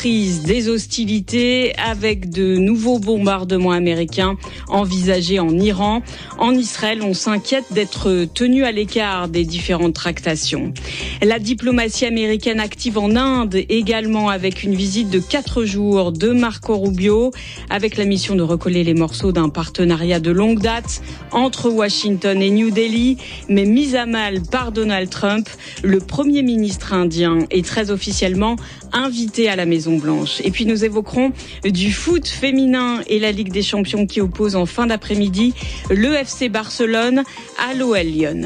reprise des hostilités avec de nouveaux bombardements américains envisagés en Iran. En Israël, on s'inquiète d'être tenu à l'écart des différentes tractations. La diplomatie américaine active en Inde également avec une visite de 4 jours de Marco Rubio avec la mission de recoller les morceaux d'un partenariat de longue date entre Washington et New Delhi, mais mise à mal par Donald Trump. Le Premier ministre indien est très officiellement invité à la Maison-Blanche. Et puis nous évoquerons du foot féminin et la Ligue des Champions qui oppose en fin d'après-midi le FC Barcelone à l'OL Lyon.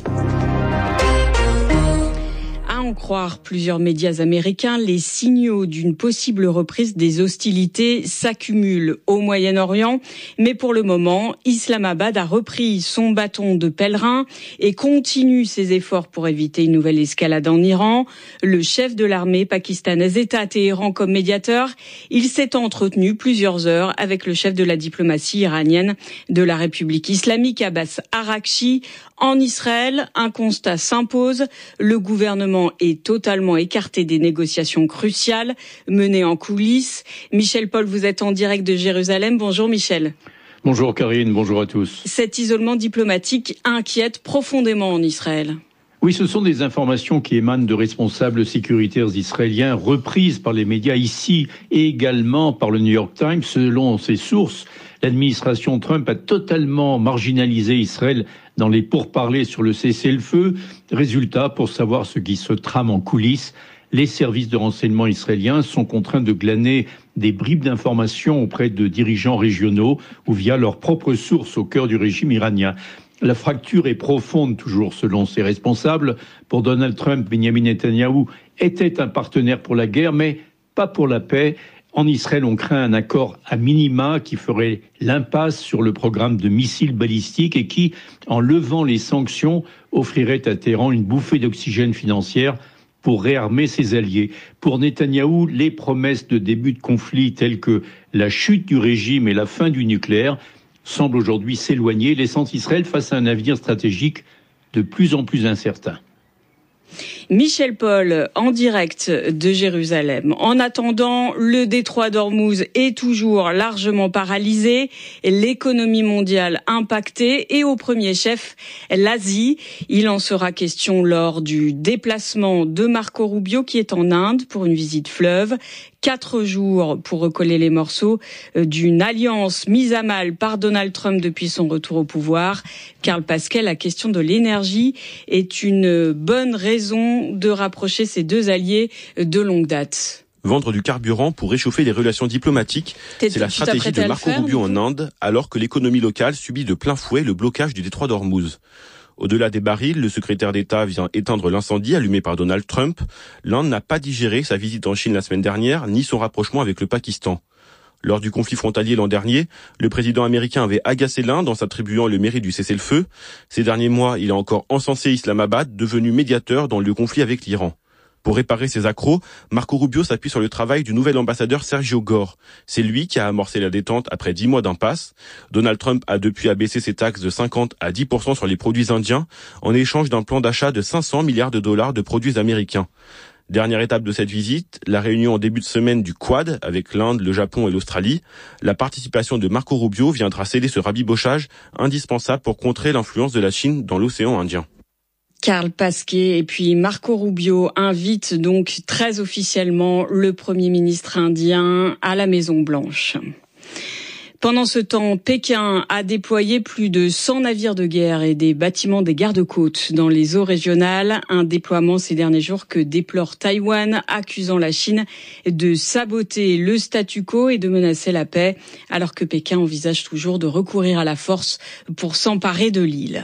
En croire plusieurs médias américains, les signaux d'une possible reprise des hostilités s'accumulent au Moyen-Orient. Mais pour le moment, Islamabad a repris son bâton de pèlerin et continue ses efforts pour éviter une nouvelle escalade en Iran. Le chef de l'armée pakistanaise est à Téhéran comme médiateur. Il s'est entretenu plusieurs heures avec le chef de la diplomatie iranienne de la République islamique, Abbas Araghchi. En Israël, un constat s'impose. Le gouvernement est totalement écarté des négociations cruciales menées en coulisses. Michel Paul, vous êtes en direct de Jérusalem. Bonjour Michel. Bonjour Karine, bonjour à tous. Cet isolement diplomatique inquiète profondément en Israël. Oui, ce sont des informations qui émanent de responsables sécuritaires israéliens reprises par les médias ici et également par le New York Times. Selon ces sources, l'administration Trump a totalement marginalisé Israël dans les pourparlers sur le cessez-le-feu. Résultat, pour savoir ce qui se trame en coulisses, les services de renseignement israéliens sont contraints de glaner des bribes d'informations auprès de dirigeants régionaux ou via leurs propres sources au cœur du régime iranien. La fracture est profonde, toujours selon ses responsables. Pour Donald Trump, Benjamin Netanyahou était un partenaire pour la guerre, mais pas pour la paix. En Israël, on craint un accord à minima qui ferait l'impasse sur le programme de missiles balistiques et qui, en levant les sanctions, offrirait à Téhéran une bouffée d'oxygène financière pour réarmer ses alliés. Pour Netanyahou, les promesses de début de conflit telles que la chute du régime et la fin du nucléaire semblent aujourd'hui s'éloigner, laissant Israël face à un avenir stratégique de plus en plus incertain. Michel Paul, en direct de Jérusalem. En attendant, le détroit d'Ormuz est toujours largement paralysé, l'économie mondiale impactée et au premier chef, l'Asie. Il en sera question lors du déplacement de Marco Rubio qui est en Inde pour une visite fleuve. 4 jours pour recoller les morceaux d'une alliance mise à mal par Donald Trump depuis son retour au pouvoir. Karl Pascal, la question de l'énergie est une bonne raison de rapprocher ces deux alliés de longue date. Vendre du carburant pour réchauffer les relations diplomatiques, c'est la stratégie de Marco Rubio en Inde, alors que l'économie locale subit de plein fouet le blocage du détroit d'Ormuz. Au-delà des barils, le secrétaire d'État vient éteindre l'incendie allumé par Donald Trump. L'Inde n'a pas digéré sa visite en Chine la semaine dernière, ni son rapprochement avec le Pakistan. Lors du conflit frontalier l'an dernier, le président américain avait agacé l'Inde en s'attribuant le mérite du cessez-le-feu. Ces derniers mois, il a encore encensé Islamabad, devenu médiateur dans le conflit avec l'Iran. Pour réparer ses accros, Marco Rubio s'appuie sur le travail du nouvel ambassadeur Sergio Gore. C'est lui qui a amorcé la détente après 10 mois d'impasse. Donald Trump a depuis abaissé ses taxes de 50 à 10% sur les produits indiens en échange d'un plan d'achat de 500 milliards de dollars de produits américains. Dernière étape de cette visite, la réunion en début de semaine du Quad avec l'Inde, le Japon et l'Australie. La participation de Marco Rubio viendra sceller ce rabibochage indispensable pour contrer l'influence de la Chine dans l'océan Indien. Karl Pasquet et puis Marco Rubio invitent donc très officiellement le Premier ministre indien à la Maison-Blanche. Pendant ce temps, Pékin a déployé plus de 100 navires de guerre et des bâtiments des gardes-côtes dans les eaux régionales. Un déploiement ces derniers jours que déplore Taïwan, accusant la Chine de saboter le statu quo et de menacer la paix, alors que Pékin envisage toujours de recourir à la force pour s'emparer de l'île.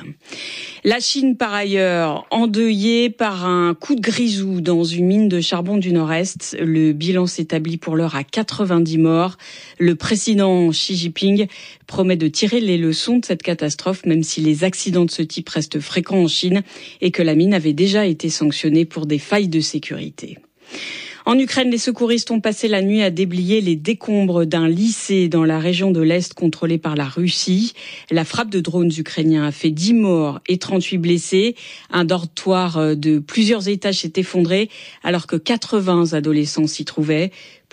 La Chine, par ailleurs, endeuillée par un coup de grisou dans une mine de charbon du Nord-Est. Le bilan s'établit pour l'heure à 90 morts. Le président Xi Jinping promet de tirer les leçons de cette catastrophe, même si les accidents de ce type restent fréquents en Chine et que la mine avait déjà été sanctionnée pour des failles de sécurité. En Ukraine, les secouristes ont passé la nuit à déblayer les décombres d'un lycée dans la région de l'Est contrôlée par la Russie. La frappe de drones ukrainiens a fait 10 morts et 38 blessés. Un dortoir de plusieurs étages s'est effondré alors que 80 adolescents s'y trouvaient.